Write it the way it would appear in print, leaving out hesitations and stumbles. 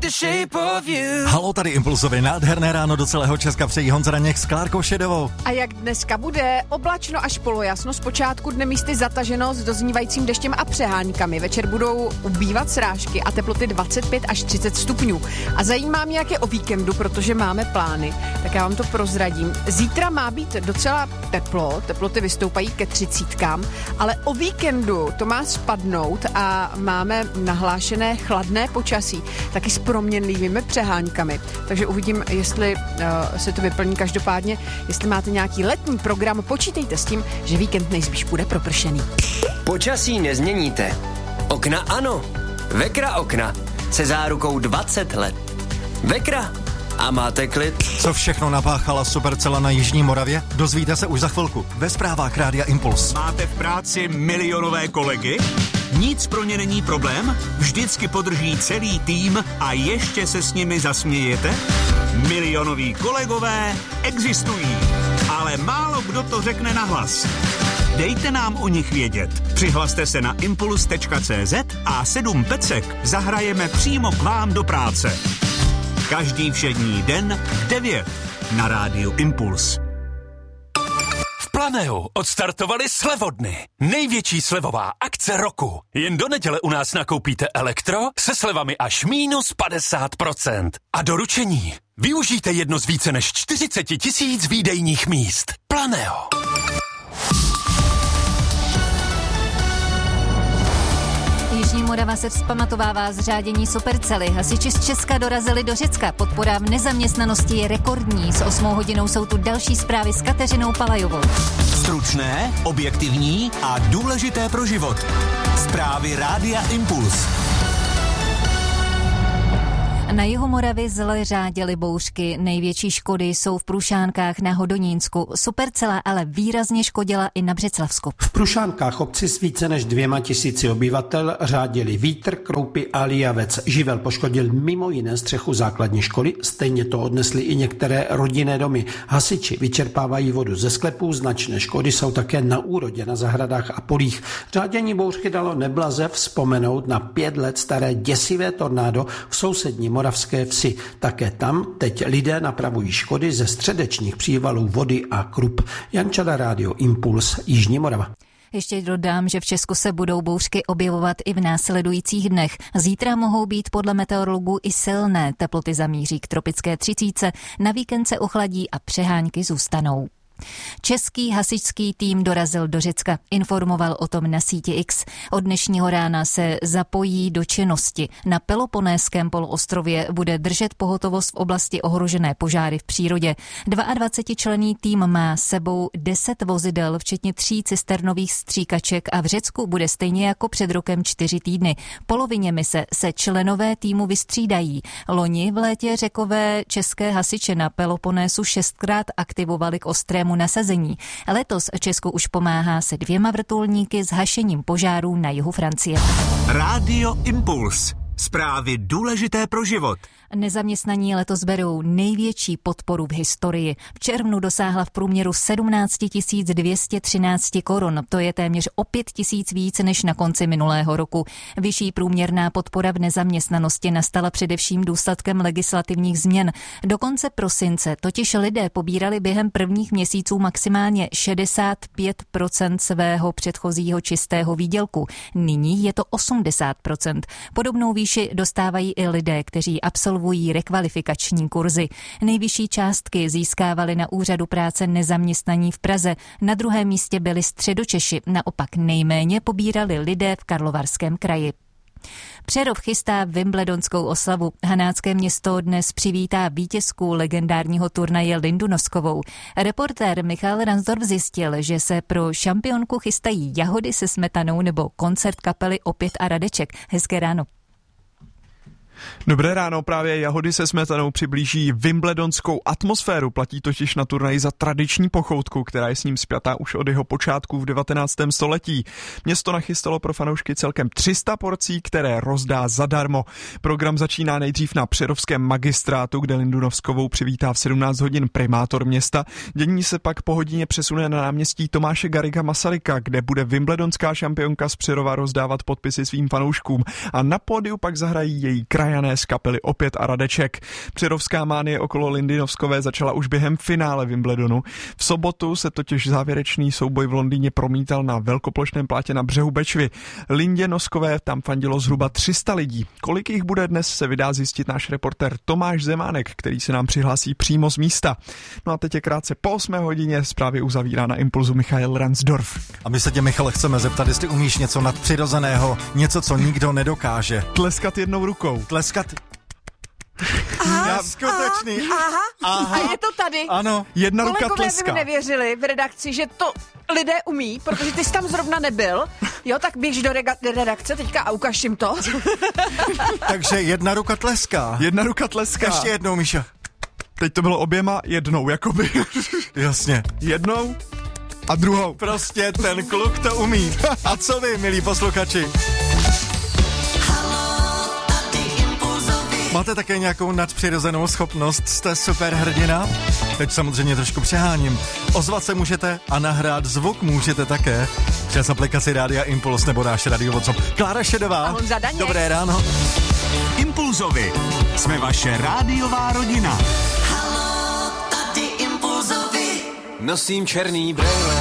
Haló, tady Impulsově nádherné ráno do celého Česka přejí Honza Raněk s Klárkou Šedovou. A jak dneska bude? Oblačno až polojasno, zpočátku dne místy zataženo s doznívajícím deštěm a přeháňkami. Večer budou ubývat srážky a teploty 25 až 30 stupňů. A zajímá mě, jak je o víkendu, protože máme plány, tak já vám to prozradím. Zítra má být docela teplo, teploty vystoupají ke 30, ale o víkendu to má spadnout a máme nahlášené chladné počasí, taky s proměnlivými přeháňkami. Takže uvidím, jestli se to vyplní. Každopádně, jestli máte nějaký letní program, počítejte s tím, že víkend nejspíš bude propršený. Počasí nezměníte. Okna ano. Vekra okna se zárukou 20 let. Vekra a máte klid. Co všechno napáchala Supercella na Jižní Moravě? Dozvíte se už za chvilku ve zprávách Rádia Impuls. Máte v práci milionové kolegy? Nic pro ně není problém? Vždycky podrží celý tým a ještě se s nimi zasmějete? Milionoví kolegové existují, ale málo kdo to řekne nahlas. Dejte nám o nich vědět. Přihlaste se na impuls.cz a 7 pecek zahrajeme přímo k vám do práce. Každý všední den v 9 na rádiu Impuls. V Planeu odstartovali slevodny. Největší slevová akce roku. Jen do neděle u nás nakoupíte elektro se slevami až minus 50%. A doručení. Využijte jedno z více než 40 000 výdejních míst. Planeo. Jižní Morava se vzpamatovává z řádění Supercely. Hasiči z Česka dorazili do Řecka. Podpora v nezaměstnanosti je rekordní. S 8 hodinou jsou tu další zprávy s Kateřinou Palajovou. Stručné, objektivní a důležité pro život. Zprávy Rádia Impuls. Na jihu Moravy zle řádily bouřky. Největší škody jsou v Prušánkách na Hodonínsku. Supercella ale výrazně škodila i na Břeclavsku. V Prušánkách, obci s více než 2000 obyvatel, řádili vítr, kroupy a lijavec. Živel poškodil mimo jiné střechu základní školy, stejně to odnesly i některé rodinné domy. Hasiči vyčerpávají vodu ze sklepů, značné škody jsou také na úrodě, na zahradách a polích. Řádění bouřky dalo neblaze vzpomenout na 5 let staré děsivé tornádo v sousední Moravské vsi. Také tam teď lidé napravují škody ze středečních přívalů vody a krup. Jan Čada, Rádio Impuls, Jižní Morava. Ještě dodám, že v Česku se budou bouřky objevovat i v následujících dnech. Zítra mohou být podle meteorologů i silné. Teploty zamíří k tropické 30, na víkend se ochladí a přehánky zůstanou. Český hasičský tým dorazil do Řecka, informoval o tom na síti X. Od dnešního rána se zapojí do činnosti. Na Peloponésském poloostrově bude držet pohotovost v oblasti ohrožené požáry v přírodě. 22členný tým má sebou 10 vozidel, včetně 3 cisternových stříkaček a v Řecku bude stejně jako před rokem 4 týdny. Polovině mise se členové týmu vystřídají. Loni v létě Řekové české hasiče na Peloponésu 6krát aktivovali k ostrému nasazení. Letos Česku už pomáhá se 2 vrtulníky s hašením požárů na jihu Francie. Rádio Impuls. Zprávy důležité pro život. Nezaměstnaní letos berou největší podporu v historii. V červnu dosáhla v průměru 17 213 korun. To je téměř o 5 000 víc než na konci minulého roku. Vyšší průměrná podpora v nezaměstnanosti nastala především důsledkem legislativních změn. Do konce prosince totiž lidé pobírali během prvních měsíců maximálně 65% svého předchozího čistého výdělku. Nyní je to 80%. Podobnou výši dostávají i lidé, kteří absolvují rekvalifikační kurzy. Nejvyšší částky získávali na úřadu práce nezaměstnaní v Praze. Na druhém místě byli Středočeši. Naopak nejméně pobírali lidé v Karlovarském kraji. Přerov chystá wimbledonskou oslavu. Hanácké město dnes přivítá vítězku legendárního turnaje Lindu Noskovou. Reportér Michal Ransdorf zjistil, že se pro šampionku chystají jahody se smetanou nebo koncert kapely Opět a Radeček. Hezké ráno. Dobré ráno, právě jahody se smetanou přiblíží wimbledonskou atmosféru, platí totiž na turnaji za tradiční pochoutku, která je s ním spjatá už od jeho počátku v 19. století. Město nachystalo pro fanoušky celkem 300 porcí, které rozdá zadarmo. Program začíná nejdřív na Přerovském magistrátu, kde Lindu Noskovou přivítá v 17 hodin primátor města. Dění se pak po hodině přesune na náměstí Tomáše Garriga Masaryka, kde bude wimbledonská šampionka z Přerova rozdávat podpisy svým fanouškům. A na pódiu pak zahrají její krajané krajané z kapely Opět a Radeček. Přerovská mánie okolo Lindy Noskové začala už během finále Wimbledonu. V sobotu se totiž závěrečný souboj v Londýně promítal na velkoplošném plátě na břehu Bečvy. Lindě Noskové tam fandilo zhruba 300 lidí. Kolik jich bude dnes, se vydá zjistit náš reportér Tomáš Zemánek, který se nám přihlásí přímo z místa. No a teď je krátce po 8 hodině, zprávy uzavírá na Impulzu Michael Ransdorf. A my se tě, Michale, chceme zeptat, jestli umíš něco nadpřirozeného, něco, co nikdo nedokáže. Tleskat jednou rukou. Tleskat. Skutečný. Aha. A je to tady. Ano. Jedna ruka Kolegové tleská. by mi nevěřili v redakci, že to lidé umí, protože ty jsi tam zrovna nebyl. Jo, tak běž do redakce teďka a ukaž jim to. Takže jedna ruka tleská. Jedna ruka tleská. Ještě jednou, Míša. Teď to bylo oběma jednou, jakoby. Jasně. Jednou a druhou. Prostě ten kluk to umí. A co vy, milí posluchači? Máte také nějakou nadpřirozenou schopnost? Jste superhrdina? Teď samozřejmě trošku přeháním. Ozvat se můžete a nahrát zvuk můžete také. Přes aplikaci Rádia Impuls nebo náš Radio WhatsApp. Klára Šedová. A Honza Daněk. Dobré ráno. Impulzovi. Jsme vaše rádiová rodina. Nosím černý brejle.